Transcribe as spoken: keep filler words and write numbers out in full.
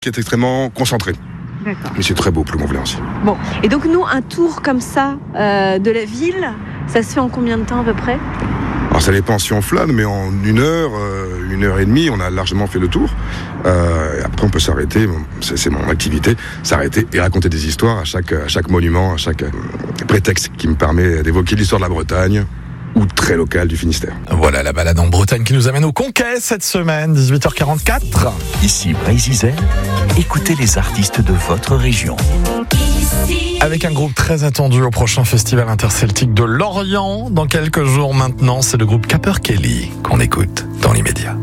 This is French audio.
qui est extrêmement concentré. D'accord. Mais c'est très beau, Ploumont-Velin aussi. Bon, et donc nous, un tour comme ça euh, de la ville, ça se fait en combien de temps à peu près ? Alors ça dépend si on flâne, mais en une heure, euh, une heure et demie, on a largement fait le tour. Euh, après, on peut s'arrêter, c'est, c'est mon activité, s'arrêter et raconter des histoires à chaque, à chaque monument, à chaque euh, prétexte qui me permet d'évoquer l'histoire de la Bretagne ou très locale du Finistère. Voilà la balade en Bretagne qui nous amène au Conquet cette semaine, dix-huit heures quarante-quatre. Ici Brésil, écoutez les artistes de votre région. Avec un groupe très attendu au prochain festival interceltique de Lorient. Dans quelques jours maintenant, c'est le groupe Capercaillie qu'on écoute dans l'immédiat.